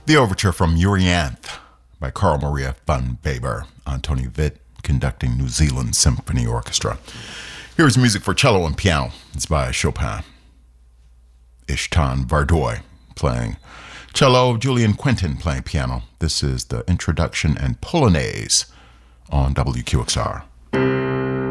The overture from Euryanthe by Carl Maria van Weber, Antoni Witt conducting New Zealand Symphony Orchestra. Here's music for cello and piano. It's by Chopin. Ishtan Vardoy playing cello, Julian Quentin playing piano. This is the introduction and Polonaise on WQXR.